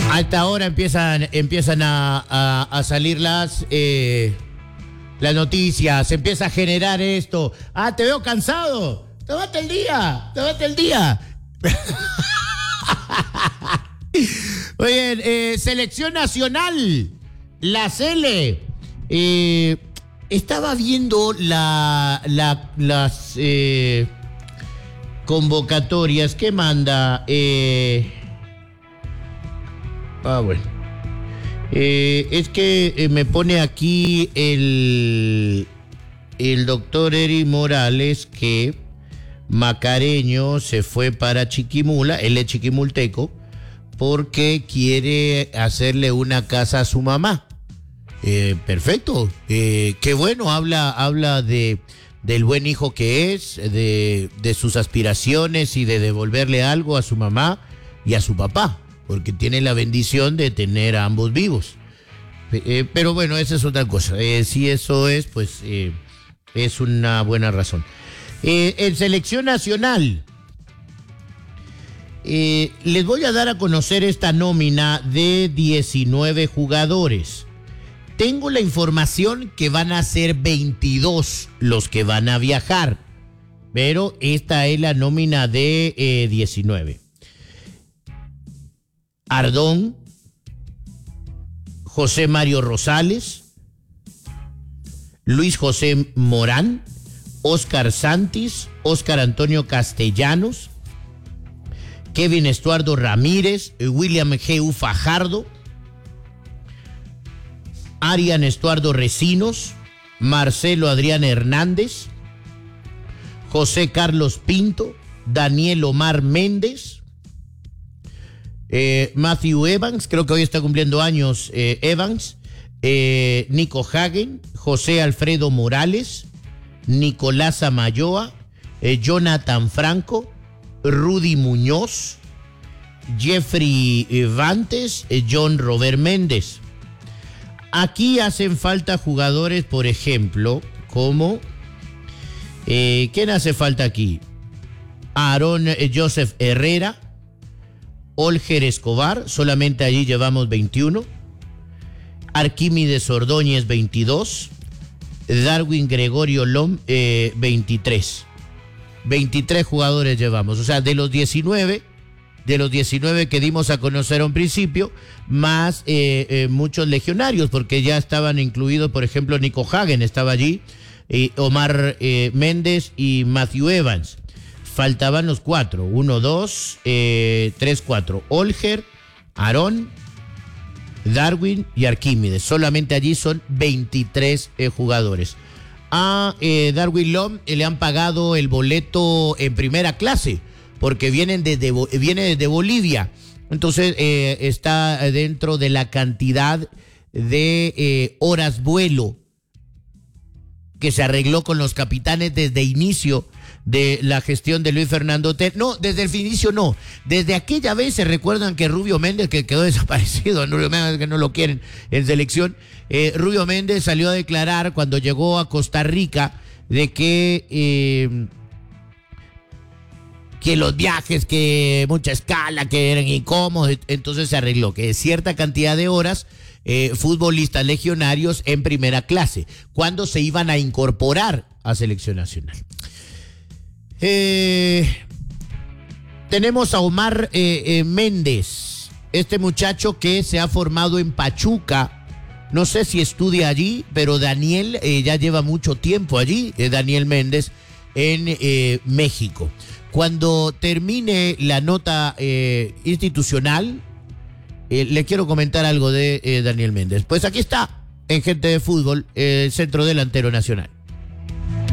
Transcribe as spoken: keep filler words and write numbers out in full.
A esta hora empiezan, empiezan a, a, a salir las, eh, las noticias, se empieza a generar esto. Ah, te veo cansado. Tómate el día, tómate el día. Oye, eh, selección nacional, la Sele. Eh, estaba viendo la, la, las eh, convocatorias que manda. Eh, ah, bueno. Eh, es que eh, me pone aquí el, el doctor Eri Morales que Macareño se fue para Chiquimula, él es chiquimulteco, porque quiere hacerle una casa a su mamá. Eh, perfecto, eh, qué bueno, habla, habla de, del buen hijo que es, de, de sus aspiraciones y de devolverle algo a su mamá y a su papá, porque tiene la bendición de tener a ambos vivos. Eh, pero bueno, esa es otra cosa. Eh, si eso es, pues eh, es una buena razón. Eh, en selección nacional, eh, les voy a dar a conocer esta nómina de diecinueve jugadores. Tengo la información que van a ser veintidós los que van a viajar, pero esta es la nómina de eh, diecinueve. Ardón, José Mario Rosales, Luis José Morán, Óscar Santis, Óscar Antonio Castellanos, Kevin Estuardo Ramírez, William G U Fajardo, Arian Estuardo Recinos, Marcelo Adrián Hernández, José Carlos Pinto, Daniel Omar Méndez, eh, Matthew Evans, creo que hoy está cumpliendo años eh, Evans, eh, Nico Hagen, José Alfredo Morales, Nicolás Amayoa, eh, Jonathan Franco, Rudy Muñoz, Jeffrey Vantes, eh, John Robert Méndez. Aquí hacen falta jugadores, por ejemplo, como... Eh, ¿quién hace falta aquí? Aarón eh, Joseph Herrera, Olger Escobar, solamente allí llevamos veintiuno. Arquímedes Ordóñez, veintidós. Darwin Gregorio Lom, eh, veintitrés. veintitrés jugadores llevamos. O sea, de los diecinueve... de los diecinueve que dimos a conocer a un principio, más eh, eh, muchos legionarios, porque ya estaban incluidos, por ejemplo, Nico Hagen estaba allí, eh, Omar eh, Méndez y Matthew Evans. Faltaban los cuatro, uno, dos, eh, tres, cuatro, Olger, Aarón, Darwin y Arquímedes. Solamente allí son veintitrés eh, jugadores. A eh, Darwin Lom eh, le han pagado el boleto en primera clase, porque vienen desde, viene desde Bolivia. Entonces eh, está dentro de la cantidad de eh, horas vuelo que se arregló con los capitanes desde inicio de la gestión de Luis Fernando Tena. No, desde el inicio no. Desde aquella vez se recuerdan que Rubio Méndez, que quedó desaparecido, Rubio Méndez que no lo quieren en selección, eh, Rubio Méndez salió a declarar cuando llegó a Costa Rica de que... Eh, que los viajes, que mucha escala, que eran incómodos, entonces se arregló que cierta cantidad de horas eh, futbolistas legionarios en primera clase, cuando se iban a incorporar a selección nacional. Eh, tenemos a Omar eh, eh, Méndez, este muchacho que se ha formado en Pachuca, no sé si estudia allí, pero Daniel eh, ya lleva mucho tiempo allí, eh, Daniel Méndez, en eh, México. Cuando termine la nota eh, institucional, eh, le quiero comentar algo de eh, Daniel Méndez. Pues aquí está, en Gente de Fútbol, el centro delantero nacional.